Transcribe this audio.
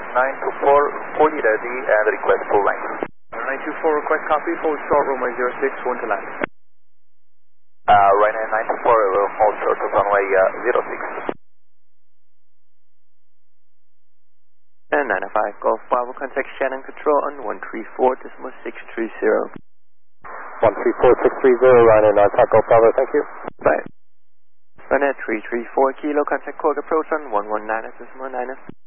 924, fully ready and request full line. 924, request copy, hold short runway 06, 1 to land. Right now 924, will hold short of runway 06. And 905, Golf Bravo, contact Shannon Control on 134.630. 134.630, Ryanair 95 Golf Bravo, thank you. Bye. Ryanair 334 Kilo, contact Cork approach on 119.9.